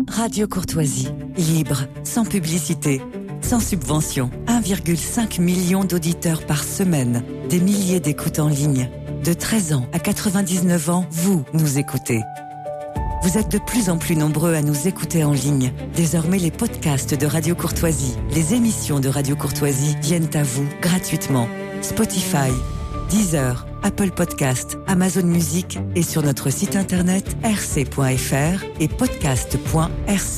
Radio Courtoisie, libre, sans publicité, sans subvention. 1,5 million d'auditeurs par semaine, des milliers d'écoutes en ligne. De 13 ans à 99 ans, vous nous écoutez. Vous êtes de plus en plus nombreux à nous écouter en ligne. Désormais, les podcasts de Radio Courtoisie, les émissions de Radio Courtoisie viennent à vous gratuitement. Spotify, Deezer, Apple Podcast, Amazon Music et sur notre site internet rc.fr et podcast.rc.fr.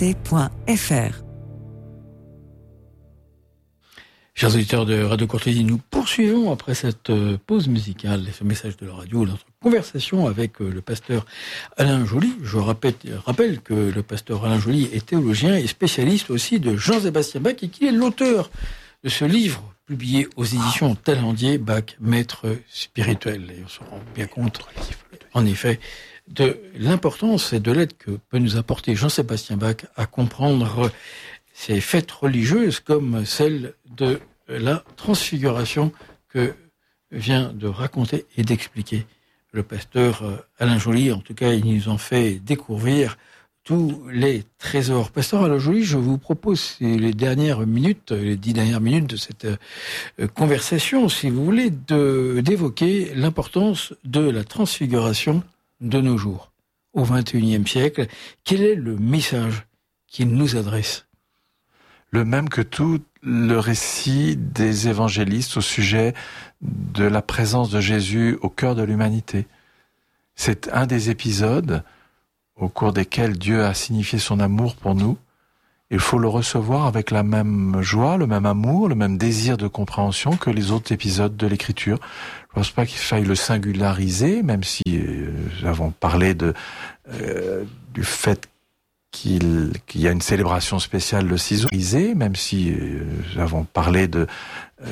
Chers auditeurs de Radio Courtoisie, nous poursuivons après cette pause musicale et ce message de la radio, notre conversation avec le pasteur Alain Joly. Je rappelle que le pasteur Alain Joly est théologien et spécialiste aussi de Jean-Sébastien Bach et qu'il est l'auteur de ce livre publié aux éditions Talendier, Bach, maître spirituel. Et on se rend bien compte, en effet, de l'importance et de l'aide que peut nous apporter Jean-Sébastien Bach à comprendre ces fêtes religieuses comme celle de la transfiguration que vient de raconter et d'expliquer le pasteur Alain Joly. En tout cas, il nous en fait découvrir tous les trésors. Pasteur Alain Joly, je vous propose les 10 dernières minutes de cette conversation, si vous voulez, d'évoquer l'importance de la transfiguration de nos jours, au XXIe siècle. Quel est le message qu'il nous adresse ? Le même que tout le récit des évangélistes au sujet de la présence de Jésus au cœur de l'humanité. C'est un des épisodes au cours desquels Dieu a signifié son amour pour nous. Il faut le recevoir avec la même joie, le même amour, le même désir de compréhension que les autres épisodes de l'Écriture. Je ne pense pas qu'il faille le singulariser, même si nous avons parlé du fait qu'il y a une célébration spéciale le 6 août, même si nous avons parlé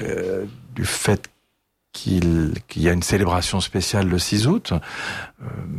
du fait qu'il y a une célébration spéciale le 6 août.